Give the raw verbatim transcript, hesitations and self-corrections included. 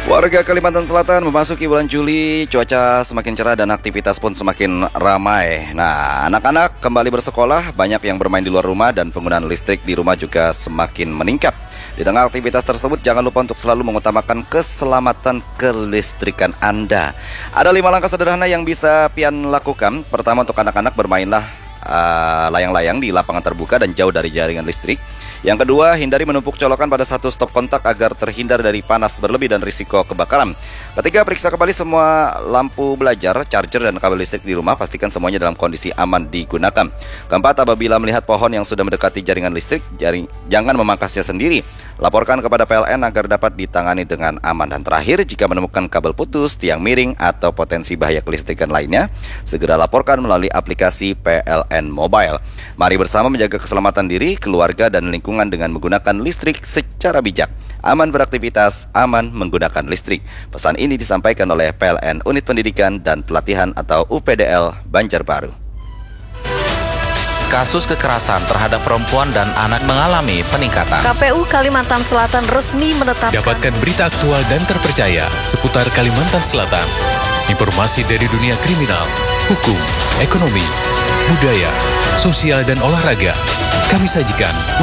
Warga Kalimantan Selatan memasuki bulan Juli, cuaca semakin cerah dan aktivitas pun semakin ramai. Nah, anak-anak kembali bersekolah, banyak yang bermain di luar rumah dan penggunaan listrik di rumah juga semakin meningkat. Di tengah aktivitas tersebut, jangan lupa untuk selalu mengutamakan keselamatan kelistrikan Anda. Ada lima langkah sederhana yang bisa pian lakukan. Pertama, untuk anak-anak, bermainlah uh, layang-layang di lapangan terbuka dan jauh dari jaringan listrik. Yang kedua, hindari menumpuk colokan pada satu stop kontak agar terhindar dari panas berlebih dan risiko kebakaran. Ketiga, periksa kembali semua lampu belajar, charger, dan kabel listrik di rumah. Pastikan semuanya dalam kondisi aman digunakan. Keempat, apabila melihat pohon yang sudah mendekati jaringan listrik, jaring, jangan memangkasnya sendiri. Laporkan kepada P L N agar dapat ditangani dengan aman. Dan terakhir, jika menemukan kabel putus, tiang miring, atau potensi bahaya kelistrikan lainnya, segera laporkan melalui aplikasi P L N Mobile. Mari bersama menjaga keselamatan diri, keluarga, dan lingkungan dengan menggunakan listrik secara bijak. Aman beraktivitas, aman menggunakan listrik. Pesan ini disampaikan oleh P L N Unit Pendidikan dan Pelatihan atau U P D L Banjarbaru. Kasus kekerasan terhadap perempuan dan anak mengalami peningkatan. K P U Kalimantan Selatan resmi menetapkan. Dapatkan berita aktual dan terpercaya seputar Kalimantan Selatan. Informasi dari dunia kriminal, hukum, ekonomi, budaya, sosial, dan olahraga. Kami sajikan